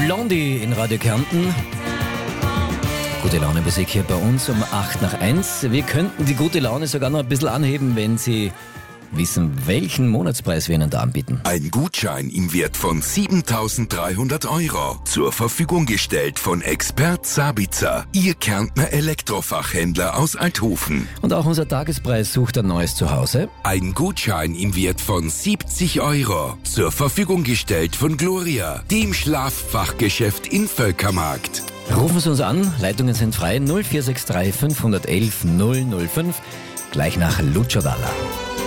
Blondie in Radio Kärnten. Gute Laune Musik hier bei uns um 1:08. Wir könnten die gute Laune sogar noch ein bisschen anheben, wenn Sie wissen, welchen Monatspreis wir Ihnen da anbieten. Ein Gutschein im Wert von 7.300 € zur Verfügung gestellt von Expert Sabitzer, Ihr Kärntner Elektrofachhändler aus Althofen. Und auch unser Tagespreis sucht ein neues Zuhause. Ein Gutschein im Wert von 70 € zur Verfügung gestellt von Gloria, dem Schlaffachgeschäft in Völkermarkt. Rufen Sie uns an, Leitungen sind frei 0463 511 005, gleich nach Lucio Dalla.